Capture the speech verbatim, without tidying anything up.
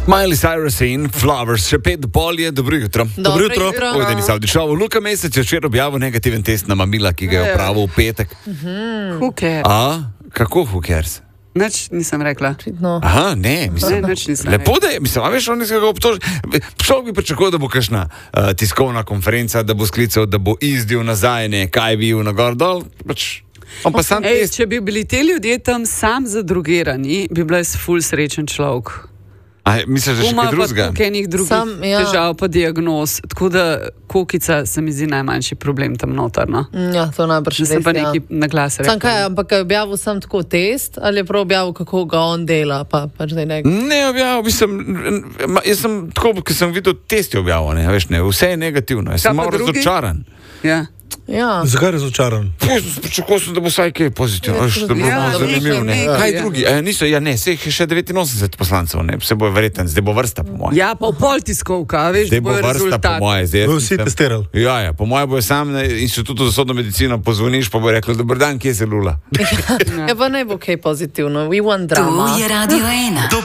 Miley Cyrus in Flowers, še pet do pol je, dobro jutro. Dobro jutro. Ujden iz Avdišovo. Luka Mesec je včeraj objavil negativen test na mamila, ki ga je opravil v petek. Who cares? A, kako who cares? Nič nisem rekla. No. Aha, ne, mislim, Ne, nič nisem lepo da je, mislim, a veš, on nekaj obtoži. Človek bi pričakoval, da bo kakšna uh, tiskovna konferenca, da bo sklical, da bo izdil nazaj, ne, kaj bi bil na gor dol, pač, on pa sam Ej, test. če bi bili te ljudje tam sam zadrogirani, bi bila jaz ful srečen človek. A, misliš, da še Uma kaj pa drugega? tukaj enih drugih Sam, ja. težav pa diagnoz. Tako da kokica se mi zdi najmanjši problem tam noter. No? Ja, to najbrž Če res, sem pa ja. neki na glas Sam kaj, rekel. ampak je objavil sam tako test, ali je prav objavil, kako ga on dela, pa pač da je nek... Ne, objavil, mislim, ma, jaz sem tako, ker sem videl test je objavil, ne, veš, ne, vse je negativno, jaz Kaj sem pa malo drugi? razočaran. Ja. Ja. Zakaj razočaran? Pričakoval sem, da bo vsaj kaj pozitivno, veš, da bo Ja, malo zanimivo, ne. nekaj, Kaj ja. drugi? E, niso, ja, ne, se jih je še devetinosemdeset poslancev, ne, se bo verjetno, zdaj bo vrsta po moje. ja, pa v pol tiskovka, veš, Zdaj da bo bo vrsta po rezultat. moje, zdaj. Bo jaz vsi mislim- testirali. Ja, ja, po moje bo sam na Inštitutu za sodno medicino pozvoniš, pa bo rekel, dober dan, kje se lula. Ja, pa ne bo kaj pozitivno. We want To drama. je Radio ena.